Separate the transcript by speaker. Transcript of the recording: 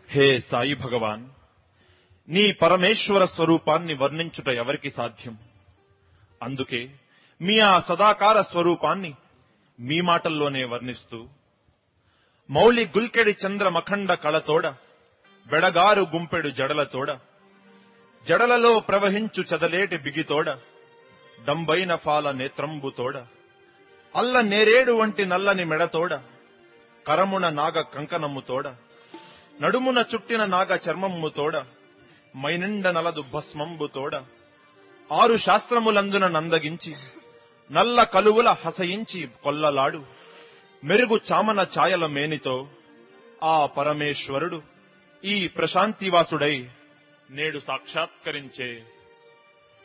Speaker 1: హే సాయి భగవాన్, నీ పరమేశ్వర స్వరూపాన్ని వర్ణించుట ఎవరికి సాధ్యం? అందుకే మీ ఆ సదాకార స్వరూపాన్ని మీ మాటల్లోనే వర్ణిస్తూ, మౌలి గుల్కెడి చంద్రమఖండ కళతోడ, బెడగారు గుంపెడు జడలతోడ, జడలలో ప్రవహించు చదలేటి బిగితోడ, డంబైన ఫాల నేత్రంబుతోడ, అల్ల నేరేడు వంటి నల్లని మెడతోడ, కరమున నాగ కంకణముతోడ, నడుమున చుట్టిన నాగ చర్మమ్ముతోడ, మైనిండ నలదు భస్మంబుతోడ, 6 శాస్త్రములందున నందగించి, నల్ల కలువుల హసయించి కొల్లలాడు, మెరుగు చామన ఛాయల మేనితో ఆ పరమేశ్వరుడు ఈ ప్రశాంతివాసుడై నేడు సాక్షాత్కరించే